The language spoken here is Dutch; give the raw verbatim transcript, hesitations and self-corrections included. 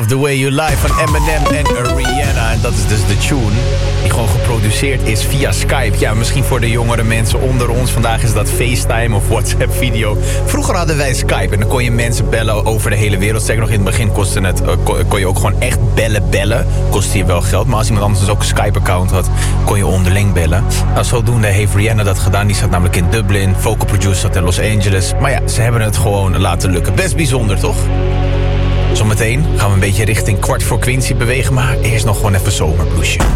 Love the Way You Lie van Eminem en Rihanna. En dat is dus de tune die gewoon geproduceerd is via Skype. Ja, misschien voor de jongere mensen onder ons. Vandaag is dat FaceTime of WhatsApp video. Vroeger hadden wij Skype en dan kon je mensen bellen over de hele wereld. Zeker nog in het begin kostte het, uh, kon, kon je ook gewoon echt bellen bellen. Kostte je wel geld, maar als iemand anders dus ook een Skype-account had, kon je onderling bellen. Nou, zodoende heeft Rihanna dat gedaan. Die zat namelijk in Dublin. Vocal producer zat in Los Angeles. Maar ja, ze hebben het gewoon laten lukken. Best bijzonder, toch? Zometeen gaan we een beetje richting kwart voor Quincy bewegen, maar eerst nog gewoon even zomerbloesje.